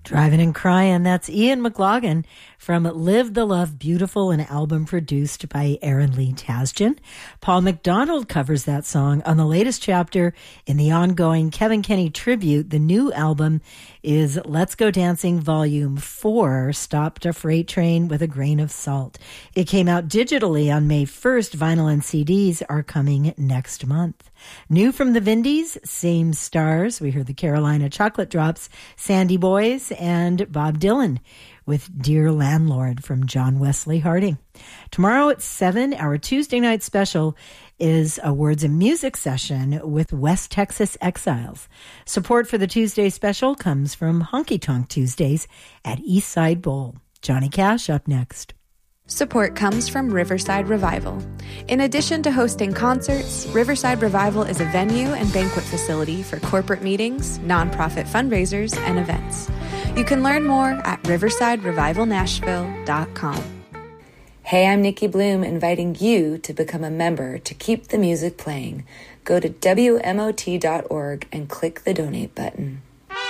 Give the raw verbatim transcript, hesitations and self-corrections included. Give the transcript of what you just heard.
Driving and Crying, that's Ian McLagan from Live the Love Beautiful, an album produced by Aaron Lee Tasjan. Paul McDonald covers that song on the latest chapter in the ongoing Kevin Kenny tribute. The new album is Let's Go Dancing Volume four, Stopped a Freight Train with a Grain of Salt. It came out digitally on May first. Vinyl and C Ds are coming next month. New from the Vindies, Same Stars. We heard the Carolina Chocolate Drops, Sandy Boys, and Bob Dylan with Dear Landlord from John Wesley Harding. Tomorrow at seven, our Tuesday night special is a Words and Music session with West Texas Exiles. Support for the Tuesday special comes from Honky Tonk Tuesdays at Eastside Bowl. Johnny Cash up next. Support comes from Riverside Revival. In addition to hosting concerts, Riverside Revival is a venue and banquet facility for corporate meetings, nonprofit fundraisers, and events. You can learn more at riverside revival nashville dot com. Hey, I'm Nikki Bloom, inviting you to become a member to keep the music playing. Go to W M O T dot org and click the donate button.